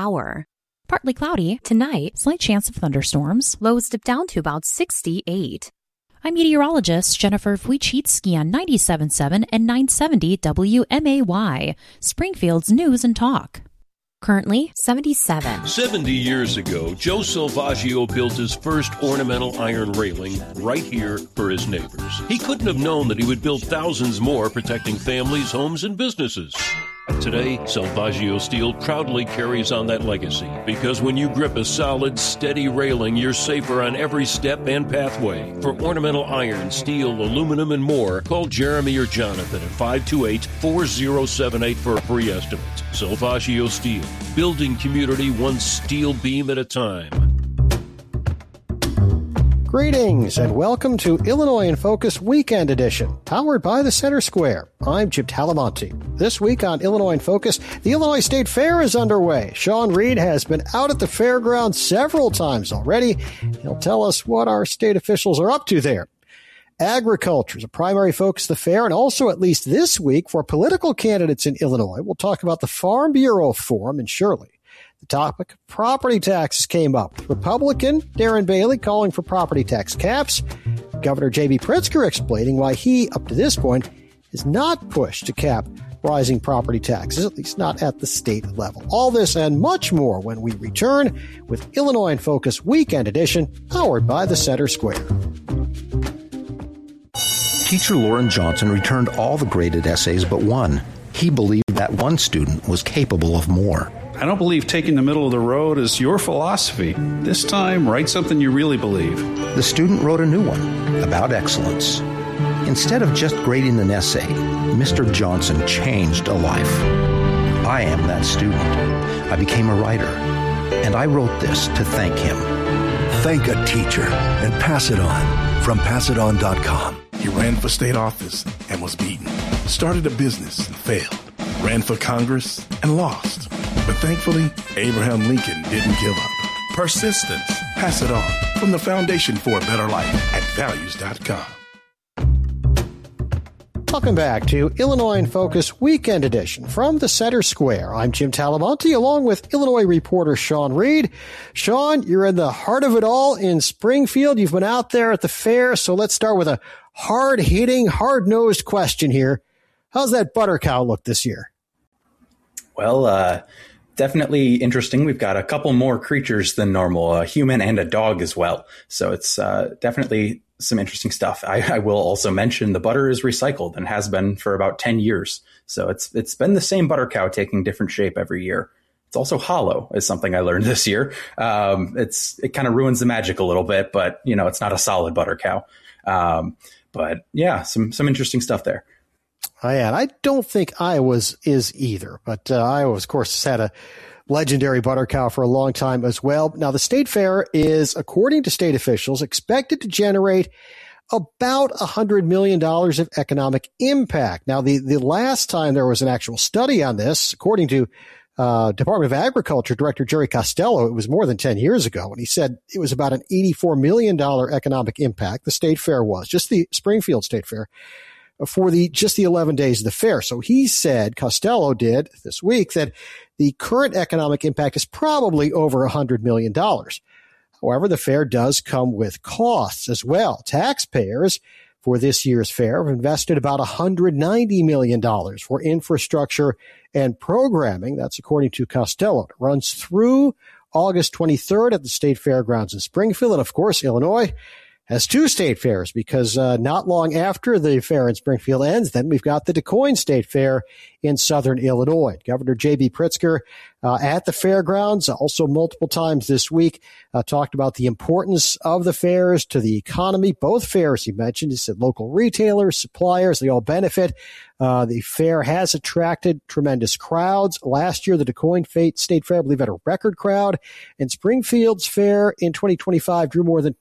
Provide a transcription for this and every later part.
hour. Partly cloudy. Tonight, slight chance of thunderstorms. Lows dip down to about 68. I'm meteorologist Jennifer Wojcicki on 97.7 and 970 WMAY, Springfield's News and Talk. Currently, 77. 70 years ago, Joe Salvaggio built his first ornamental iron railing right here for his neighbors. He couldn't have known that he would build thousands more, protecting families, homes, and businesses. Today, Salvaggio Steel proudly carries on that legacy, because when you grip a solid, steady railing, you're safer on every step and pathway. For ornamental iron, steel, aluminum, and more, call Jeremy or Jonathan at 528-4078 for a free estimate. Salvaggio Steel, building community one steel beam at a time. Greetings and welcome to Illinois in Focus Weekend Edition, powered by the Center Square. I'm Jim Talamonte. This week on Illinois in Focus, the Illinois State Fair is underway. Sean Reed has been out at the fairgrounds several times already. He'll tell us what our state officials are up to there. Agriculture is a primary focus of the fair, and also at least this week for political candidates in Illinois. We'll talk about the Farm Bureau Forum in Shirley. The topic of property taxes came up, with Republican Darren Bailey calling for property tax caps, Governor J.B. Pritzker explaining why he, up to this point, has not pushed to cap rising property taxes, at least not at the state level. All this and much more when we return with Illinois in Focus Weekend Edition, powered by the Center Square. Teacher Lauren Johnson returned all the graded essays but one. He believed that one student was capable of more. I don't believe taking the middle of the road is your philosophy. This time, write something you really believe. The student wrote a new one about excellence. Instead of just grading an essay, Mr. Johnson changed a life. I am that student. I became a writer, and I wrote this to thank him. Thank a teacher and pass it on from PassItOn.com. He ran for state office and was beaten. Started a business and failed. Ran for Congress and lost. But thankfully, Abraham Lincoln didn't give up. Persistence. Pass it on from the Foundation for a Better Life at Values.com. Welcome back to Illinois in Focus Weekend Edition from the Center Square. I'm Jim Talamonte, along with Illinois reporter Sean Reed. Sean, you're in the heart of it all in Springfield. You've been out there at the fair, so let's start with a hard-hitting, hard-nosed question here. How's that butter cow look this year? Well, definitely interesting. We've got a couple more creatures than normal, a human and a dog as well. So it's definitely some interesting stuff. I will also mention the butter is recycled and has been for about 10 years. So it's been the same butter cow taking different shape every year. It's also hollow, is something I learned this year. It kind of ruins the magic a little bit, but it's not a solid butter cow. But yeah, some interesting stuff there. I don't think Iowa's is either, but Iowa, of course, has had a legendary butter cow for a long time as well. Now, the state fair is, according to state officials, expected to generate about $100 million of economic impact. Now, the last time there was an actual study on this, according to Department of Agriculture Director Jerry Costello, it was more than 10 years ago, and he said it was about an $84 million economic impact. The state fair was, just the Springfield State Fair, for just the 11 days of the fair. So he said, Costello did this week, that the current economic impact is probably over $100 million. However, the fair does come with costs as well. Taxpayers for this year's fair have invested about $190 million for infrastructure and programming. That's according to Costello. It runs through August 23rd at the State Fairgrounds in Springfield. And of course, Illinois has two state fairs, because not long after the fair in Springfield ends, then we've got the DuQuoin State Fair in southern Illinois. Governor J.B. Pritzker at the fairgrounds, also multiple times this week, talked about the importance of the fairs to the economy. Both fairs, he mentioned, he said local retailers, suppliers, they all benefit. The fair has attracted tremendous crowds. Last year, the DuQuoin State Fair, I believe, had a record crowd. And Springfield's fair in 2025 drew more than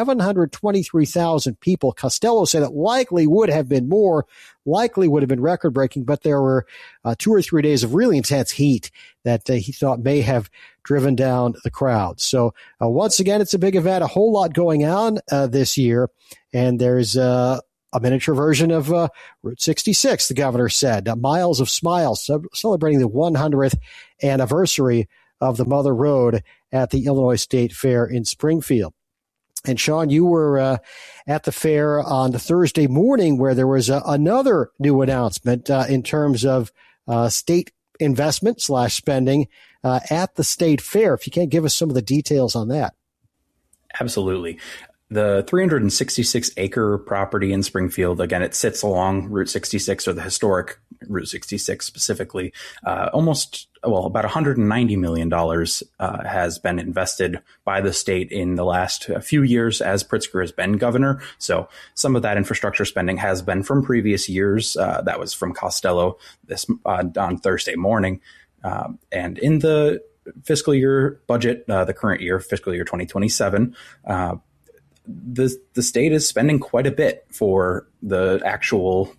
723,000 people. Costello said it likely would have been more, likely would have been record-breaking, but there were 2 or 3 days of really intense heat that he thought may have driven down the crowd. So once again, it's a big event, a whole lot going on this year, and there's a miniature version of Route 66, the governor said. Miles of Smiles, celebrating the 100th anniversary of the Mother Road at the Illinois State Fair in Springfield. And Sean, you were at the fair on the Thursday morning where there was another new announcement in terms of state investment / spending at the state fair. If you can't give us some of the details on that. Absolutely. The 366-acre property in Springfield, again, it sits along Route 66, or the historic Route 66 specifically. About $190 million has been invested by the state in the last few years as Pritzker has been governor. So some of that infrastructure spending has been from previous years. That was from Costello on Thursday morning. And in the fiscal year budget, the current year, fiscal year 2027, the state is spending quite a bit for the actual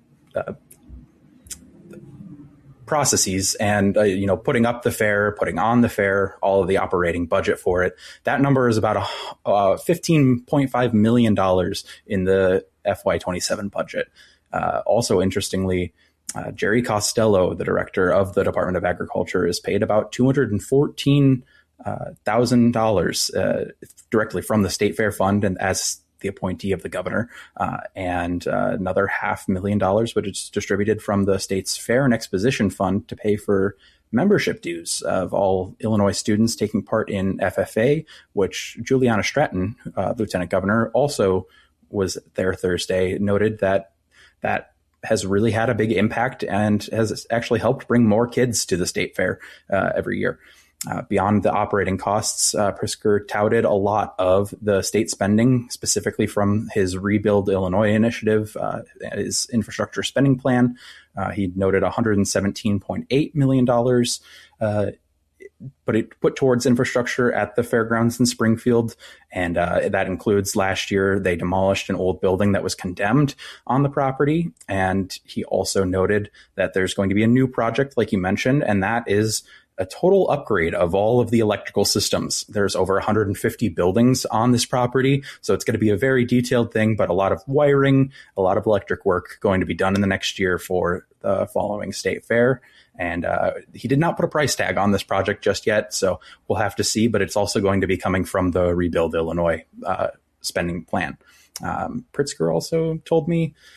processes and, putting up the fair, putting on the fair, all of the operating budget for it. That number is about $15.5 million in the FY27 budget. Also, interestingly, Jerry Costello, the director of the Department of Agriculture, is paid about $214,000 directly from the State Fair Fund and as the appointee of the governor, and another $500,000, which is distributed from the state's Fair and Exposition Fund to pay for membership dues of all Illinois students taking part in FFA, which Juliana Stratton, Lieutenant Governor, also was there Thursday, noted that has really had a big impact and has actually helped bring more kids to the state fair every year. Beyond the operating costs, Pritzker touted a lot of the state spending, specifically from his Rebuild Illinois initiative, his infrastructure spending plan. He noted $117.8 million, but it put towards infrastructure at the fairgrounds in Springfield. And that includes last year, they demolished an old building that was condemned on the property. And he also noted that there's going to be a new project, like you mentioned, and that is a total upgrade of all of the electrical systems. There's over 150 buildings on this property, so it's going to be a very detailed thing, but a lot of wiring, a lot of electric work going to be done in the next year for the following state fair. And he did not put a price tag on this project just yet, so we'll have to see, but it's also going to be coming from the Rebuild Illinois spending plan. Pritzker also told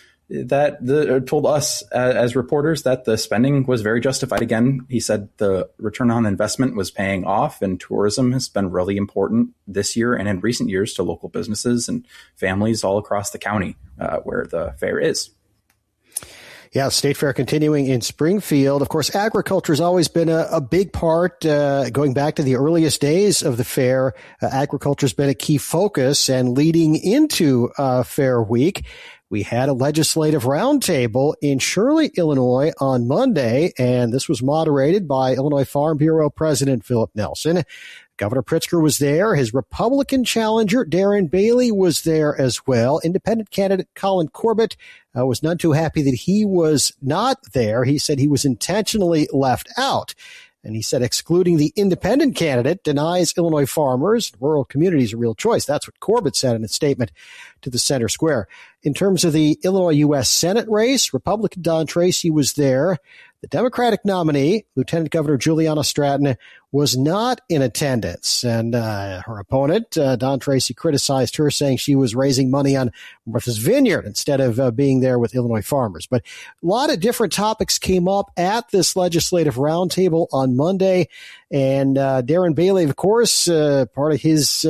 us as reporters that the spending was very justified. Again, he said the return on investment was paying off, and tourism has been really important this year and in recent years to local businesses and families all across the county where the fair is. Yeah, State Fair continuing in Springfield. Of course, agriculture has always been a big part, going back to the earliest days of the fair. Agriculture has been a key focus, and leading into Fair Week, we had a legislative roundtable in Shirley, Illinois on Monday, and this was moderated by Illinois Farm Bureau President Philip Nelson. Governor Pritzker was there. His Republican challenger, Darren Bailey, was there as well. Independent candidate Colin Corbett was none too happy that he was not there. He said he was intentionally left out. And he said excluding the independent candidate denies Illinois farmers and rural communities a real choice. That's what Corbett said in a statement to the Center Square. In terms of the Illinois U.S. Senate race, Republican Don Tracy was there. The Democratic nominee, Lieutenant Governor Juliana Stratton, was not in attendance. And her opponent, Don Tracy, criticized her, saying she was raising money on Martha's Vineyard instead of being there with Illinois farmers. But a lot of different topics came up at this legislative roundtable on Monday. And Darren Bailey, of course, part of his,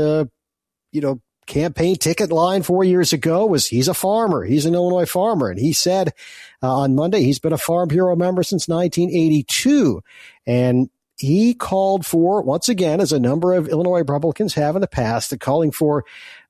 campaign ticket line 4 years ago was he's a farmer. He's an Illinois farmer. And he said on Monday he's been a Farm Bureau member since 1982. And he called for, once again, as a number of Illinois Republicans have in the past, calling for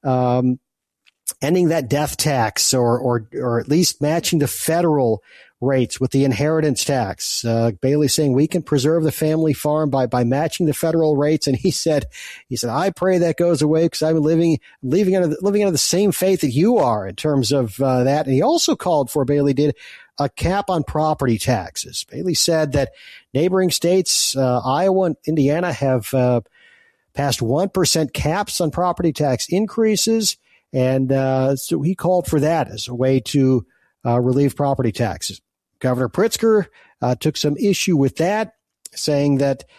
ending that death tax or at least matching the federal rates with the inheritance tax. Bailey saying we can preserve the family farm by matching the federal rates. And he said, I pray that goes away because I'm living under the same faith that you are in terms of that. And he also called for, Bailey did, a cap on property taxes. Bailey said that neighboring states, Iowa and Indiana, have passed 1% caps on property tax increases. And so he called for that as a way to relieve property taxes. Governor Pritzker took some issue with that, saying that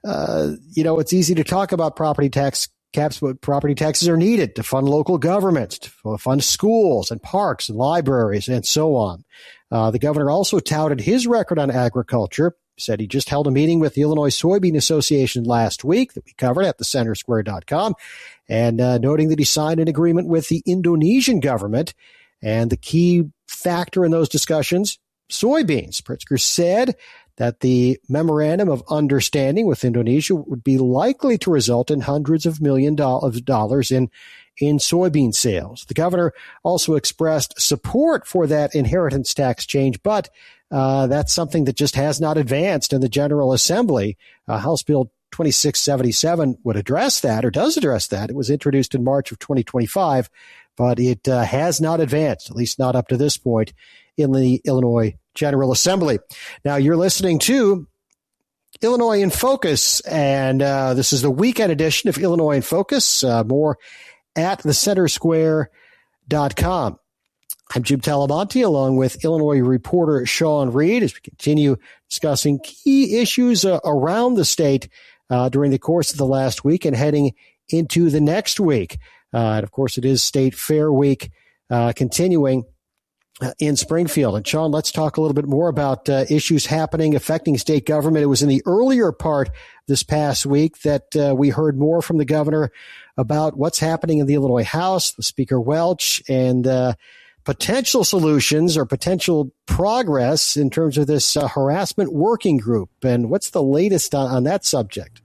it's easy to talk about property tax caps, but property taxes are needed to fund local governments, to fund schools and parks and libraries and so on. The governor also touted his record on agriculture, said he just held a meeting with the Illinois Soybean Association last week that we covered at thecentersquare.com, and noting that he signed an agreement with the Indonesian government. And the key factor in those discussions, soybeans. Pritzker said that the memorandum of understanding with Indonesia would be likely to result in hundreds of millions of dollars in soybean sales. The governor also expressed support for that inheritance tax change, but that's something that just has not advanced in the General Assembly. House Bill 2677 would address that, or does address that. It was introduced in March of 2025, but it has not advanced, at least not up to this point, in the Illinois General Assembly. Now, you're listening to Illinois in Focus, and this is the weekend edition of Illinois in Focus. More at thecentersquare.com. I'm Jim Talamonte, along with Illinois reporter Sean Reed, as we continue discussing key issues around the state during the course of the last week and heading into the next week. And of course, it is State Fair Week continuing in Springfield. And Sean, let's talk a little bit more about issues happening affecting state government. It was in the earlier part this past week that we heard more from the governor about what's happening in the Illinois House, with Speaker Welch, and potential solutions or potential progress in terms of this harassment working group. And what's the latest on that subject?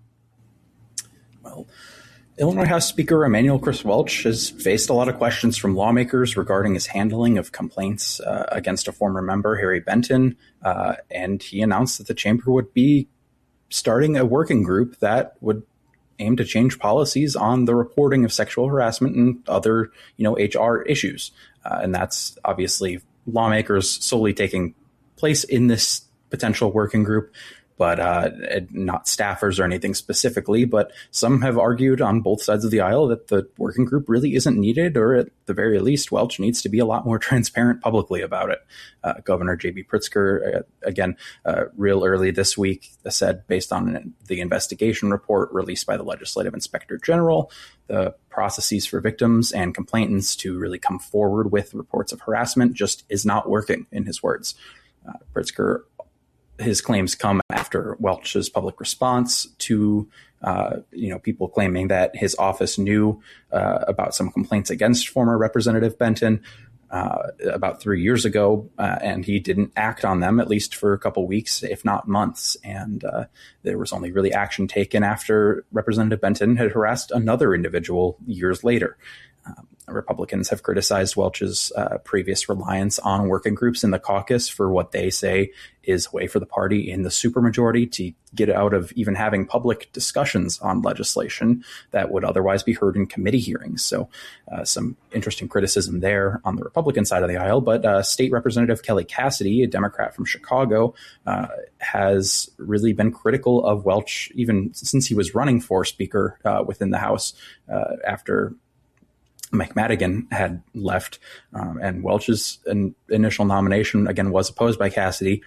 Well, Illinois House Speaker Emanuel Chris Welch has faced a lot of questions from lawmakers regarding his handling of complaints against a former member, Harry Benton, and he announced that the chamber would be starting a working group that would aim to change policies on the reporting of sexual harassment and other, HR issues. And that's obviously lawmakers solely taking place in this potential working group, but not staffers or anything specifically. But some have argued on both sides of the aisle that the working group really isn't needed, or at the very least, Welch needs to be a lot more transparent publicly about it. Governor J.B. Pritzker, again, real early this week, said, based on the investigation report released by the Legislative Inspector General, the processes for victims and complainants to really come forward with reports of harassment just is not working, in his words. Pritzker, his claims come after Welch's public response to, people claiming that his office knew about some complaints against former Representative Benton about 3 years ago, and he didn't act on them, at least for a couple weeks, if not months. And there was only really action taken after Representative Benton had harassed another individual years later. Republicans have criticized Welch's previous reliance on working groups in the caucus for what they say is a way for the party in the supermajority to get out of even having public discussions on legislation that would otherwise be heard in committee hearings. So some interesting criticism there on the Republican side of the aisle. But State Representative Kelly Cassidy, a Democrat from Chicago, has really been critical of Welch even since he was running for Speaker within the House after Mike Madigan had left, and Welch's initial nomination, again, was opposed by Cassidy.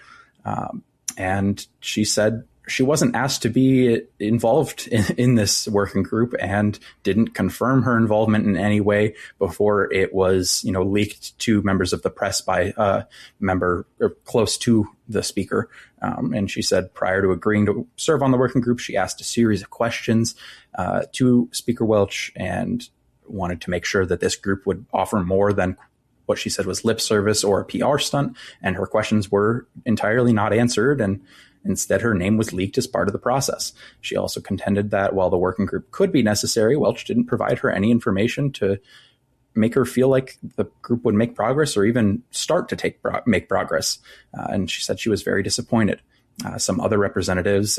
And she said she wasn't asked to be involved in this working group and didn't confirm her involvement in any way before it was, leaked to members of the press by a member close to the speaker. And she said prior to agreeing to serve on the working group, she asked a series of questions to Speaker Welch and wanted to make sure that this group would offer more than what she said was lip service or a PR stunt. And her questions were entirely not answered. And instead, her name was leaked as part of the process. She also contended that while the working group could be necessary, Welch didn't provide her any information to make her feel like the group would make progress or even start to make progress. And she said she was very disappointed. Some other representatives,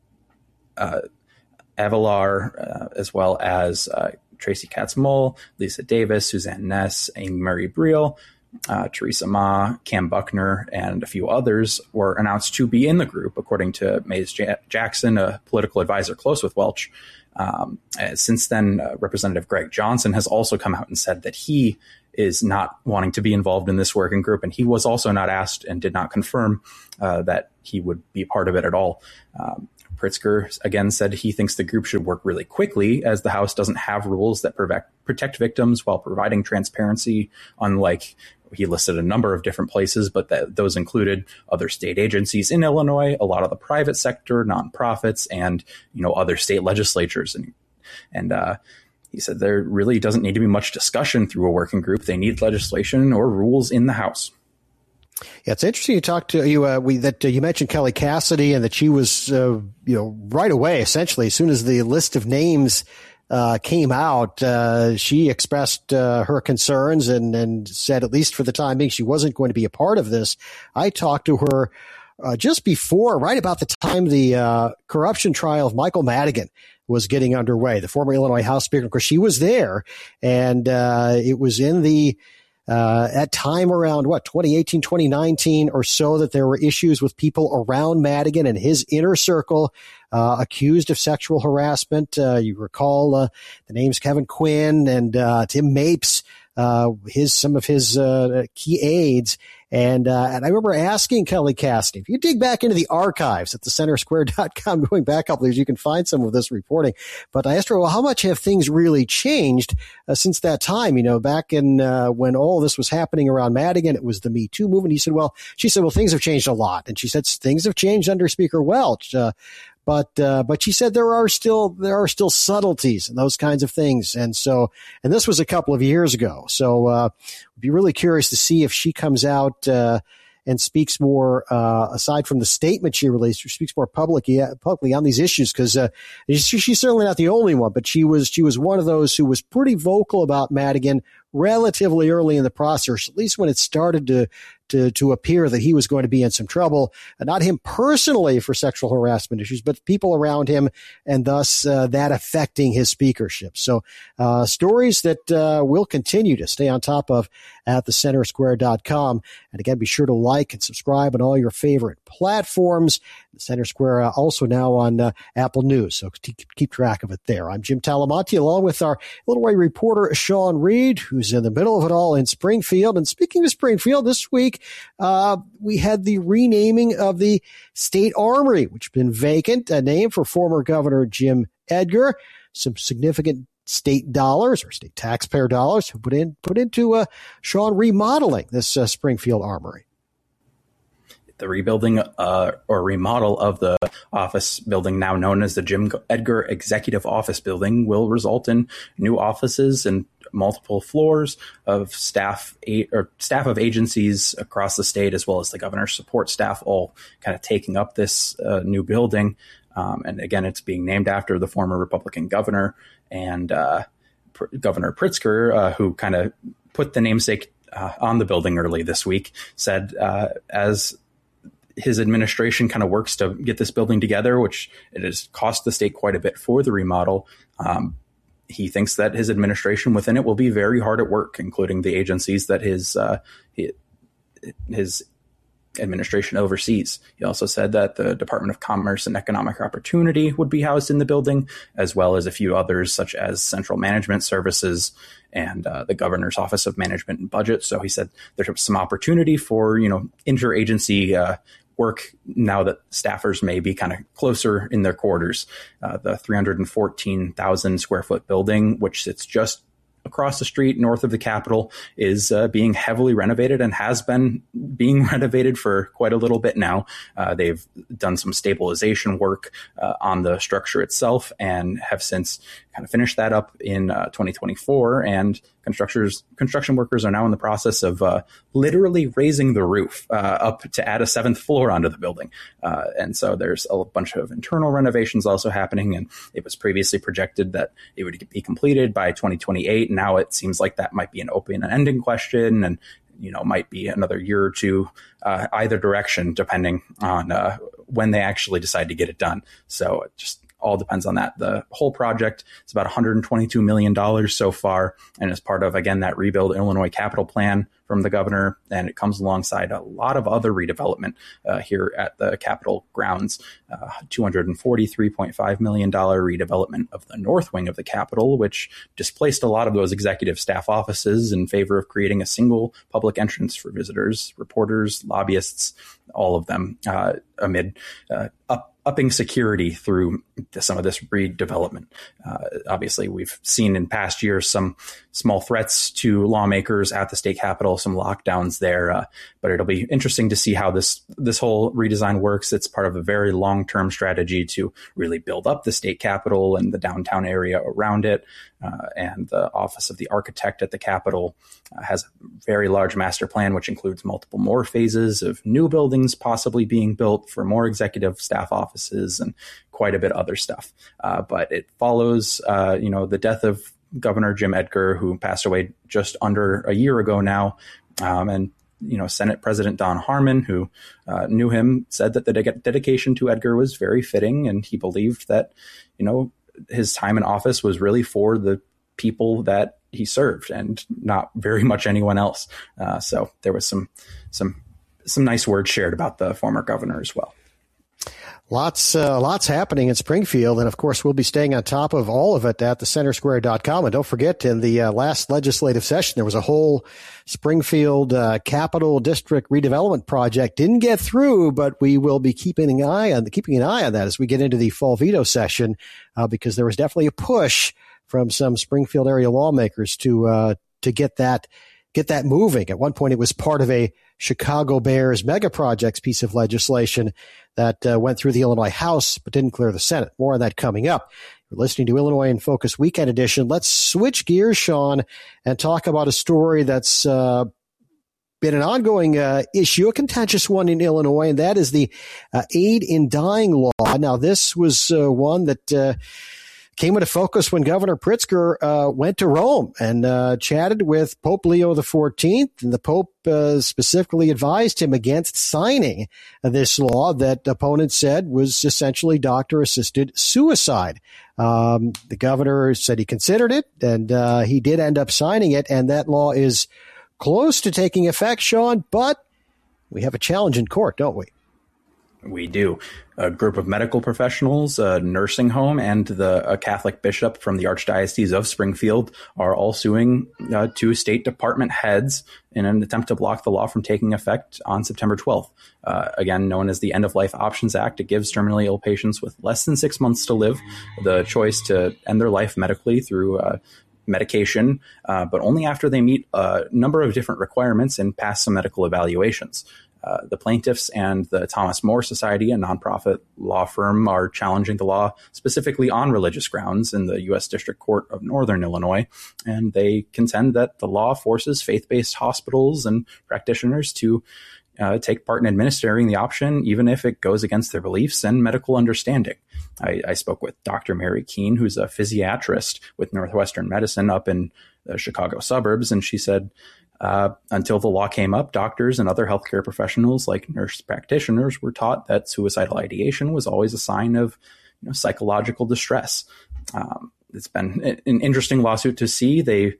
Avalar, as well as Tracy Katz-Moll, Lisa Davis, Suzanne Ness, Amy Murray Briel, Teresa Ma, Cam Buckner, and a few others were announced to be in the group, according to Mays Jackson, a political advisor close with Welch. Since then, Representative Greg Johnson has also come out and said that he is not wanting to be involved in this working group, and he was also not asked and did not confirm that he would be part of it at all. Pritzker again said he thinks the group should work really quickly, as the House doesn't have rules that protect victims while providing transparency, unlike he listed a number of different places, but those included other state agencies in Illinois, a lot of the private sector, nonprofits, and other state legislatures. And he said there really doesn't need to be much discussion through a working group. They need legislation or rules in the House. Yeah, it's interesting you talked to you you mentioned Kelly Cassidy, and that she was right away, essentially as soon as the list of names came out, she expressed her concerns and said, at least for the time being, she wasn't going to be a part of this. I talked to her just before, right about the time the corruption trial of Michael Madigan was getting underway, the former Illinois House Speaker. Of course, she was there, and it was in the at time around 2018, 2019 or so, that there were issues with people around Madigan and his inner circle accused of sexual harassment. You recall the names Kevin Quinn and Tim Mapes, some of his key aides. And I remember asking Kelly Cassidy, if you dig back into the archives at thecentersquare.com, going back a couple years, you can find some of this reporting. But I asked her, well, how much have things really changed since that time? Back in when all this was happening around Madigan, it was the Me Too movement. She said, well, things have changed a lot. And she said things have changed under Speaker Welch. But she said there are still subtleties and those kinds of things. And this was a couple of years ago. So, I'd be really curious to see if she comes out, and speaks more, aside from the statement she released, or speaks more publicly on these issues. Cause, she's certainly not the only one, but she was one of those who was pretty vocal about Madigan relatively early in the process, at least when it started to appear that he was going to be in some trouble, not him personally for sexual harassment issues, but people around him, and thus that affecting his speakership. So stories that we'll continue to stay on top of at thecentersquare.com. And again, be sure to like and subscribe on all your favorite platforms. The Center Square also now on Apple News, so keep track of it there. I'm Jim Talamonte, along with our Illinois reporter Sean Reed, who's in the middle of it all in Springfield. And speaking of Springfield, this week we had the renaming of the State Armory, which has been vacant, a name for former Governor Jim Edgar. Some significant state dollars, or state taxpayer dollars, put into Sean remodeling this Springfield Armory. The rebuilding or remodel of the office building, now known as the Jim Edgar Executive Office Building, will result in new offices and multiple floors of staff of agencies across the state, as well as the governor's support staff, all kind of taking up this new building. And again, it's being named after the former Republican governor, and Governor Pritzker, who kind of put the namesake on the building early this week, said as his administration kind of works to get this building together, which it has cost the state quite a bit for the remodel. He thinks that his administration within it will be very hard at work, including the agencies that his administration oversees. He also said that the Department of Commerce and Economic Opportunity would be housed in the building, as well as a few others such as Central Management Services and the Governor's Office of Management and Budget. So he said there's some opportunity for, interagency work now that staffers may be kind of closer in their quarters. The 314,000 square foot building, which sits just across the street north of the Capitol, is being heavily renovated and has been being renovated for quite a little bit now. They've done some stabilization work on the structure itself and have since kind of finished that up in 2024. And construction workers are now in the process of literally raising the roof up to add a 7th floor onto the building. And so there's a bunch of internal renovations also happening. And it was previously projected that it would be completed by 2028. Now it seems like that might be an open and ending question, and might be another year or two either direction, depending on when they actually decide to get it done. So it just all depends on that. The whole project is about $122 million so far, and is part of, again, that Rebuild Illinois capital plan from the governor. And it comes alongside a lot of other redevelopment here at the Capitol grounds. $243.5 million redevelopment of the north wing of the Capitol, which displaced a lot of those executive staff offices in favor of creating a single public entrance for visitors, reporters, lobbyists, all of them, amid upping security through some of this redevelopment. Obviously, we've seen in past years some small threats to lawmakers at the state capitol, some lockdowns there. But it'll be interesting to see how this whole redesign works. It's part of a very long-term strategy to really build up the state capitol and the downtown area around it. And the Office of the Architect at the Capitol has a very large master plan, which includes multiple more phases of new buildings possibly being built for more executive staff offices and quite a bit of other stuff. But it follows, the death of Governor Jim Edgar, who passed away just under a year ago now. And Senate President Don Harmon, who knew him, said that the dedication to Edgar was very fitting, and he believed that, his time in office was really for the people that he served and not very much anyone else. So there was some nice words shared about the former governor as well. Lots happening in Springfield. And of course, we'll be staying on top of all of it at thecentersquare.com. And don't forget, in the last legislative session, there was a whole Springfield Capital District redevelopment project. Didn't get through, but we will be keeping an eye on that as we get into the fall veto session, because there was definitely a push from some Springfield area lawmakers to get that moving. At one point, it was part of a Chicago Bears mega projects piece of legislation that went through the Illinois House but didn't clear the Senate. More on that coming up. You're listening to Illinois in Focus Weekend Edition. Let's switch gears, Sean, and talk about a story that's been an ongoing issue, a contentious one in Illinois, and that is the aid in dying law. Now, this was one that came into focus when Governor Pritzker went to Rome and chatted with Pope Leo XIV, and the Pope specifically advised him against signing this law that opponents said was essentially doctor-assisted suicide. The governor said he considered it, and he did end up signing it, and that law is close to taking effect, Sean, but we have a challenge in court, don't we? We do. A group of medical professionals, a nursing home, and a Catholic bishop from the Archdiocese of Springfield are all suing two state department heads in an attempt to block the law from taking effect on September 12th. Again, known as the End of Life Options Act, it gives terminally ill patients with less than 6 months to live the choice to end their life medically through medication, but only after they meet a number of different requirements and pass some medical evaluations. The plaintiffs and the Thomas More Society, a nonprofit law firm, are challenging the law specifically on religious grounds in the U.S. District Court of Northern Illinois. And they contend that the law forces faith-based hospitals and practitioners to take part in administering the option, even if it goes against their beliefs and medical understanding. I spoke with Dr. Mary Keene, who's a physiatrist with Northwestern Medicine up in the Chicago suburbs, and she said, until the law came up, doctors and other healthcare professionals like nurse practitioners were taught that suicidal ideation was always a sign of psychological distress. It's been an interesting lawsuit to see. They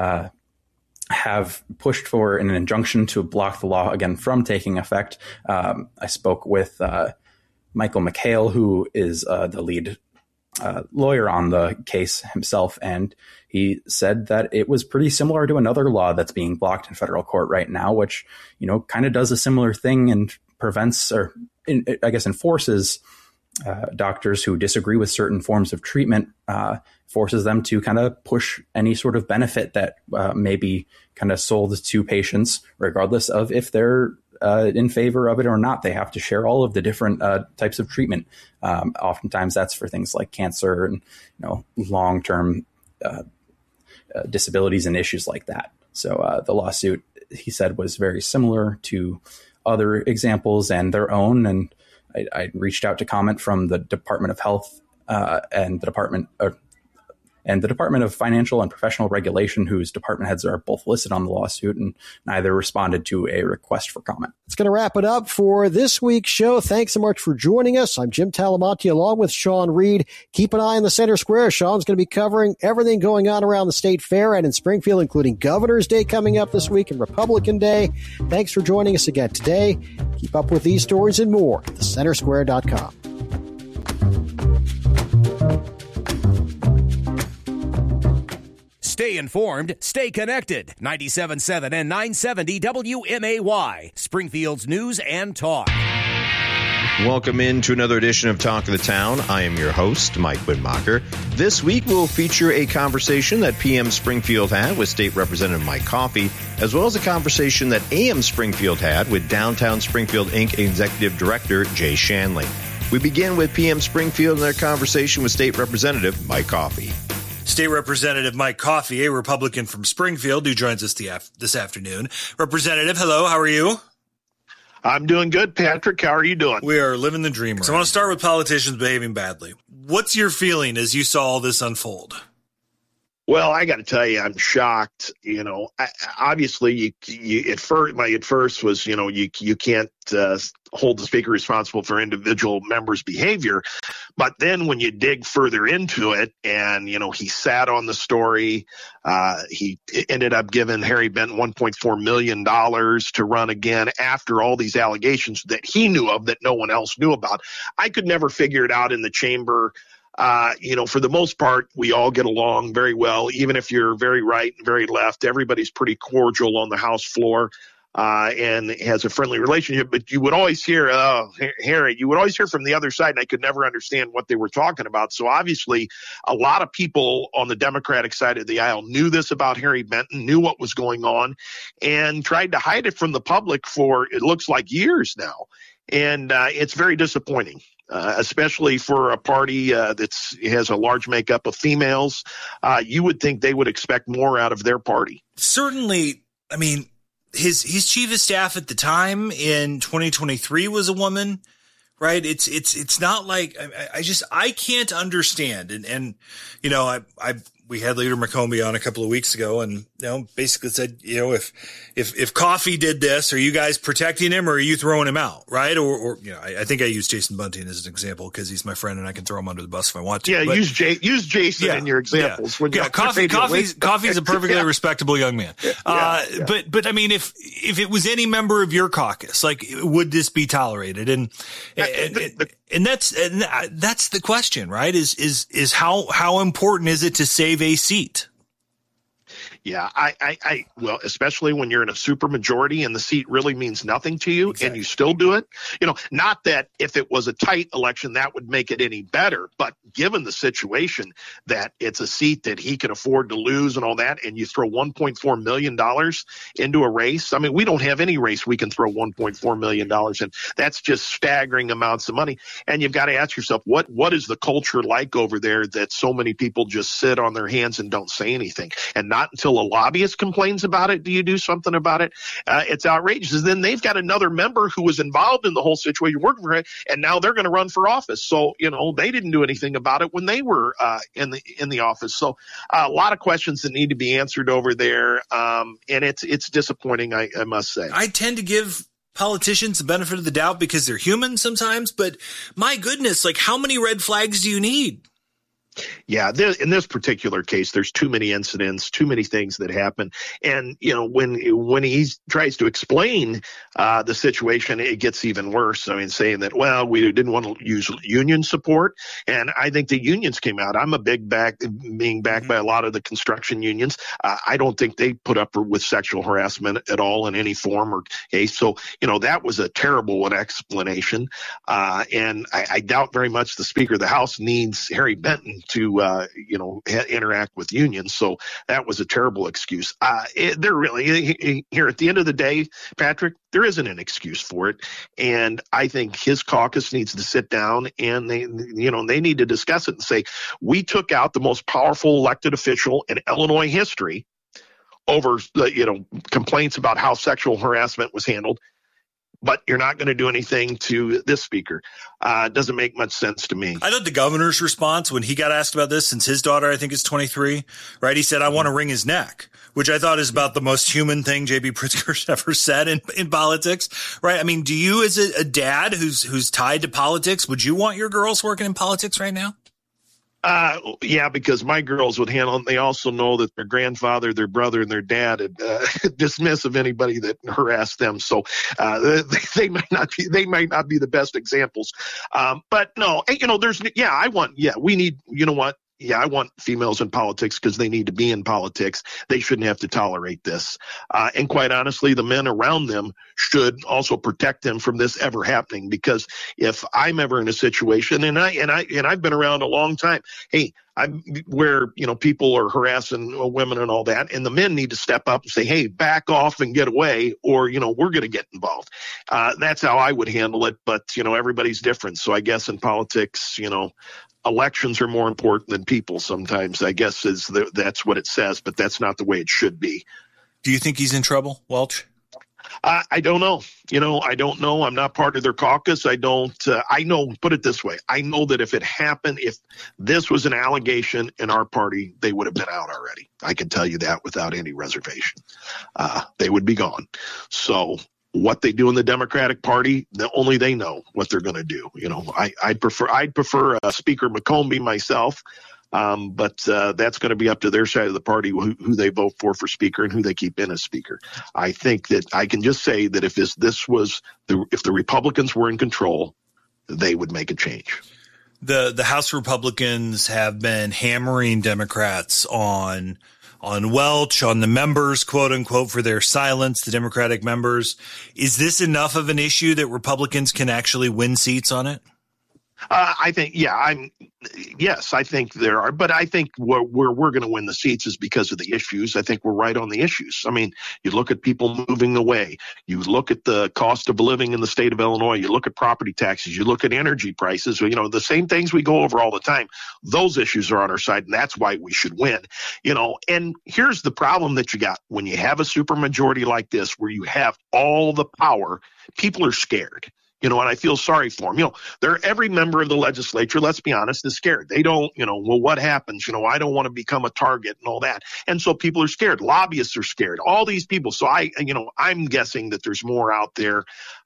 have pushed for an injunction to block the law again from taking effect. I spoke with Michael McHale, who is the lead lawyer on the case himself, and he said that it was pretty similar to another law that's being blocked in federal court right now, which, kind of does a similar thing and prevents, or I guess enforces doctors who disagree with certain forms of treatment, forces them to kind of push any sort of benefit that may be kind of sold to patients, regardless of if they're in favor of it or not. They have to share all of the different types of treatment. Oftentimes that's for things like cancer and, long-term disabilities and issues like that. So the lawsuit, he said, was very similar to other examples and their own. And I reached out to comment from the Department of Health and the Department of Financial and Professional Regulation, whose department heads are both listed on the lawsuit, and neither responded to a request for comment. It's going to wrap it up for this week's show. Thanks so much for joining us. I'm Jim Talamonte along with Sean Reed. Keep an eye on the Center Square. Sean's going to be covering everything going on around the state fair and in Springfield, including Governor's Day coming up this week and Republican Day. Thanks for joining us again today. Keep up with these stories and more at thecentersquare.com. Stay informed, stay connected. 97.7 and 970 WMAY, Springfield's News and Talk. Welcome into another edition of Talk of the Town. I am your host, Mike Widmacher. This week we'll feature a conversation that PM Springfield had with State Representative Mike Coffey, as well as a conversation that AM Springfield had with Downtown Springfield Inc. Executive Director Jay Shanley. We begin with PM Springfield and their conversation with State Representative Mike Coffey. State Representative Mike Coffey, a Republican from Springfield, who joins us this afternoon. Representative, hello, how are you? I'm doing good, Patrick. How are you doing? We are living the dream. Right? So I want to start with politicians behaving badly. What's your feeling as you saw all this unfold? Well, I got to tell you, I'm shocked. Obviously, at first was, you can't hold the speaker responsible for individual members' behavior. But then when you dig further into it and, he sat on the story, he ended up giving Harry Benton $1.4 million to run again after all these allegations that he knew of that no one else knew about. I could never figure it out in the chamber. For the most part, we all get along very well, even if you're very right and very left. Everybody's pretty cordial on the House floor and has a friendly relationship. But you would always hear, Harry, you would always hear from the other side, and I could never understand what they were talking about. So obviously, a lot of people on the Democratic side of the aisle knew this about Harry Benton, knew what was going on, and tried to hide it from the public for, it looks like, years now. And it's very disappointing. Especially for a party that has a large makeup of females. You would think they would expect more out of their party. Certainly, I mean, his chief of staff at the time in 2023 was a woman, right? It's not like I can't understand. And we had Leader McCombie on a couple of weeks ago and, basically said, if Coffey did this, are you guys protecting him or are you throwing him out? Right. Or I think I use Jason Bunting as an example because he's my friend and I can throw him under the bus if I want to. Yeah. But, use Jason in your examples. Yeah. Coffey's a perfectly respectable young man. But I mean, if it was any member of your caucus, like, would this be tolerated? And that's the question, right? Is how important is it to save a seat? Yeah, well, especially when you're in a supermajority and the seat really means nothing to you and you still do it. Not that if it was a tight election, that would make it any better. But given the situation that it's a seat that he can afford to lose and all that, and you throw $1.4 million into a race. I mean, we don't have any race we can throw $1.4 million in. That's just staggering amounts of money. And you've got to ask yourself, what is the culture like over there that so many people just sit on their hands and don't say anything? And not until a lobbyist complains about it do you do something about it. It's outrageous. And then they've got another member who was involved in the whole situation working for it, and now they're going to run for office. So, they didn't do anything about it when they were in the office. So a lot of questions that need to be answered over there. And it's disappointing, I must say. I tend to give politicians the benefit of the doubt because they're human sometimes, but my goodness, like, how many red flags do you need? Yeah, in this particular case, there's too many incidents, too many things that happen. And, when he tries to explain the situation, it gets even worse. I mean, saying that, well, we didn't want to use union support. And I think the unions came out. I'm a being backed by a lot of the construction unions. I don't think they put up with sexual harassment at all in any form or case. So, that was a terrible explanation. And I doubt very much the Speaker of the House needs Harry Benton to interact with unions. So that was a terrible excuse. They're really here at the end of the day, Patrick, there isn't an excuse for it. And I think his caucus needs to sit down and they need to discuss it and say, we took out the most powerful elected official in Illinois history over complaints about how sexual harassment was handled. But you're not going to do anything to this speaker. Doesn't make much sense to me. I thought the governor's response when he got asked about this, since his daughter, I think, is 23, right? He said, I want to wring his neck, which I thought is about the most human thing J.B. Pritzker's ever said in politics, right? I mean, do you as a dad who's tied to politics, would you want your girls working in politics right now? Yeah, because my girls would handle it. They also know that their grandfather, their brother, and their dad would dismiss of anybody that harassed them. So they might not be the best examples. But no, we need. You know what? I want females in politics because they need to be in politics. They shouldn't have to tolerate this. And quite honestly, the men around them should also protect them from this ever happening, because if I'm ever in a situation, and I've been around a long time, hey, where, people are harassing women and all that, and the men need to step up and say, hey, back off and get away, or, we're going to get involved. That's how I would handle it. But, everybody's different. So I guess in politics, elections are more important than people sometimes, I guess that's what it says, but that's not the way it should be. Do you think he's in trouble, Welch? I don't know. I don't know. I'm not part of their caucus. I know, put it this way. I know that if it happened, if this was an allegation in our party, they would have been out already. I can tell you that without any reservation. They would be gone. So what they do in the Democratic Party, only they know what they're going to do. I'd prefer Speaker McCombie myself. But that's going to be up to their side of the party, who they vote for Speaker and who they keep in as Speaker. I think that I can just say that if if the Republicans were in control, they would make a change. The House Republicans have been hammering Democrats on Welch, on the members, quote unquote, for their silence, the Democratic members. Is this enough of an issue that Republicans can actually win seats on it? I think, yes, I think there are, but I think where we're going to win the seats is because of the issues. I think we're right on the issues. I mean, you look at people moving away, you look at the cost of living in the state of Illinois, you look at property taxes, you look at energy prices, the same things we go over all the time. Those issues are on our side, and that's why we should win. And here's the problem that you got when you have a supermajority like this, where you have all the power, people are scared. And I feel sorry for them. Every member of the legislature, let's be honest, is scared. They don't, well, what happens? I don't want to become a target and all that. And so people are scared. Lobbyists are scared. All these people. So I'm guessing that there's more out there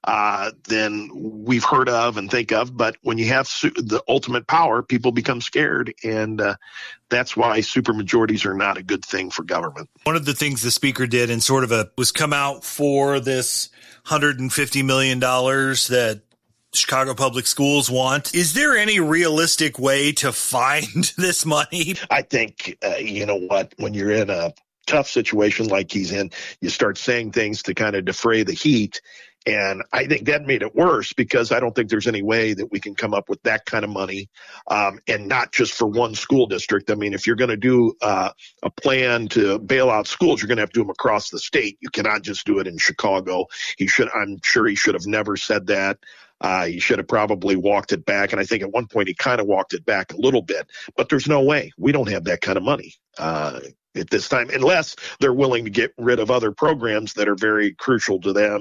than we've heard of and think of. But when you have the ultimate power, people become scared. And that's why supermajorities are not a good thing for government. One of the things the Speaker did and was come out for this $150 million that Chicago Public Schools want. Is there any realistic way to find this money? I think, when you're in a tough situation like he's in, you start saying things to kind of defray the heat. And I think that made it worse, because I don't think there's any way that we can come up with that kind of money, and not just for one school district. I mean, if you're going to do a plan to bail out schools, you're going to have to do them across the state. You cannot just do it in Chicago. I'm sure he should have never said that. He should have probably walked it back. And I think at one point he kind of walked it back a little bit. But there's no way. We don't have that kind of money at this time, unless they're willing to get rid of other programs that are very crucial to them.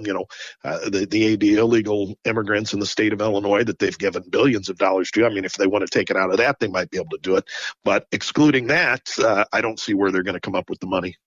The illegal immigrants in the state of Illinois that they've given billions of dollars to. I mean, if they want to take it out of that, they might be able to do it. But excluding that, I don't see where they're going to come up with the money.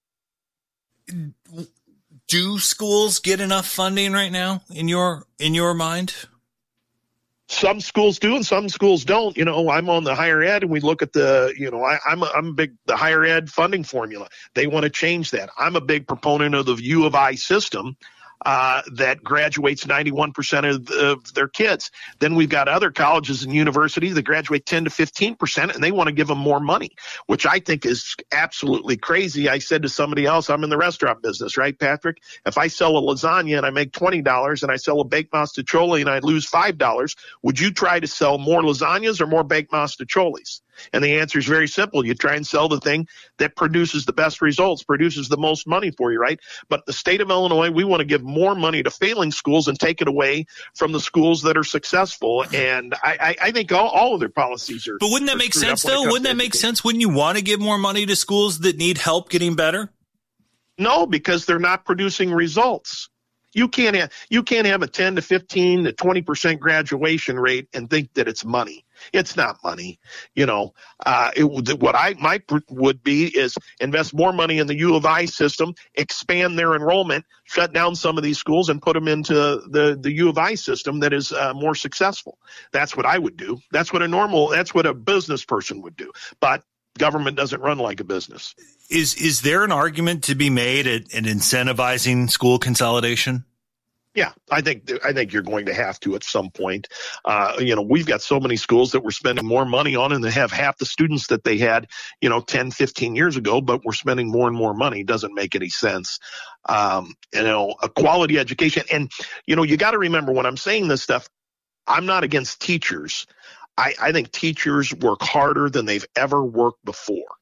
Do schools get enough funding right now in your mind? Some schools do and some schools don't. I'm on the higher ed, and we look at the higher ed funding formula. They want to change that. I'm a big proponent of the U of I system. That graduates 91% of their kids. Then we've got other colleges and universities that graduate 10 to 15%, and they want to give them more money, which I think is absolutely crazy. I said to somebody else, I'm in the restaurant business, right, Patrick? If I sell a lasagna and I make $20 and I sell a baked mostaccioli and I lose $5, would you try to sell more lasagnas or more baked mostaccioli's? And the answer is very simple. You try and sell the thing that produces the best results, produces the most money for you, right? But the state of Illinois, we want to give more money to failing schools and take it away from the schools that are successful. And I think all of their policies are. But wouldn't that make sense, though? Wouldn't that make sense? Wouldn't you want to give more money to schools that need help getting better? No, because they're not producing results. You can't have a 10 to 15 to 20% graduation rate and think that it's money. It's not money. What I would be is invest more money in the U of I system, expand their enrollment, shut down some of these schools, and put them into the U of I system that is more successful. That's what I would do. That's what a business person would do. But government doesn't run like a business. Is there an argument to be made at incentivizing school consolidation? Yeah, I think you're going to have to at some point. We've got so many schools that we're spending more money on, and they have half the students that they had, 10, 15 years ago, but we're spending more and more money. It doesn't make any sense. A quality education. And, you got to remember when I'm saying this stuff, I'm not against teachers. I think teachers work harder than they've ever worked before.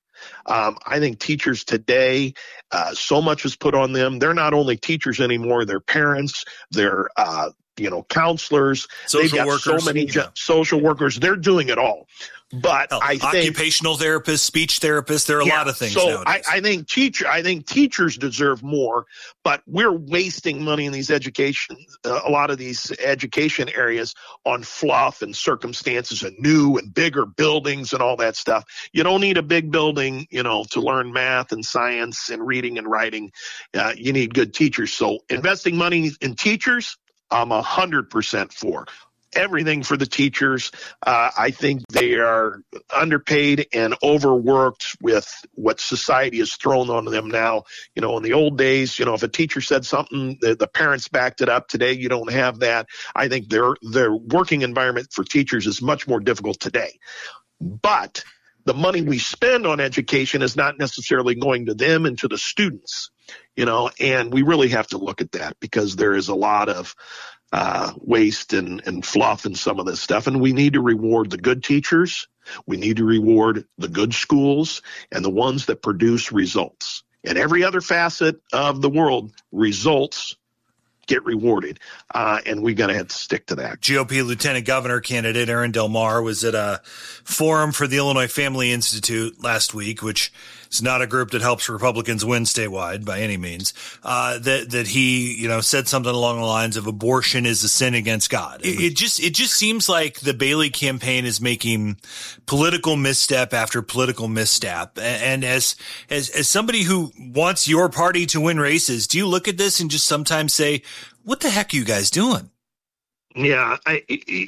I think teachers today, so much is put on them. They're not only teachers anymore, they're parents, they're, counselors, social workers, so many social workers. They're doing it all. But I think occupational therapists, speech therapists, there are a lot of things. So I think teachers deserve more, but we're wasting money in these a lot of these education areas on fluff and circumstances and new and bigger buildings and all that stuff. You don't need a big building, to learn math and science and reading and writing. You need good teachers. So investing money in teachers, I'm 100% for. Everything for the teachers. I think they are underpaid and overworked with what society has thrown onto them now. In the old days, if a teacher said something, the parents backed it up. Today, you don't have that. I think their working environment for teachers is much more difficult today. But the money we spend on education is not necessarily going to them and to the students, and we really have to look at that because there is a lot of waste and fluff and some of this stuff. And we need to reward the good teachers. We need to reward the good schools and the ones that produce results. In every other facet of the world, results get rewarded. And we got to have to stick to that. GOP Lieutenant Governor candidate Aaron Del Mar was at a forum for the Illinois Family Institute last week, which is not a group that helps Republicans win statewide by any means. That he, said something along the lines of abortion is a sin against God. It just seems like the Bailey campaign is making political misstep after political misstep. And as somebody who wants your party to win races, do you look at this and just sometimes say, what the heck are you guys doing? Yeah, I